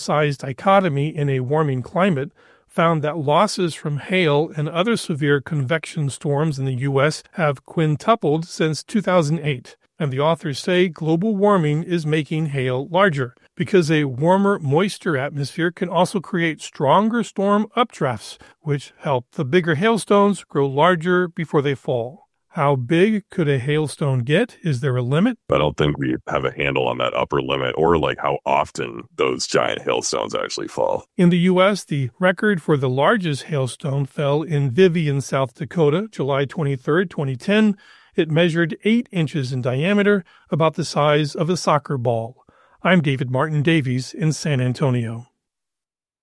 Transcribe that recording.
size dichotomy in a warming climate found that losses from hail and other severe convection storms in the U.S. have quintupled since 2008. And the authors say global warming is making hail larger because a warmer, moister atmosphere can also create stronger storm updrafts, which help the bigger hailstones grow larger before they fall. How big could a hailstone get? Is there a limit? I don't think we have a handle on that upper limit or like how often those giant hailstones actually fall. In the U.S., the record for the largest hailstone fell in Vivian, South Dakota, July 23, 2010. It measured 8 inches in diameter, about the size of a soccer ball. I'm David Martin Davies in San Antonio.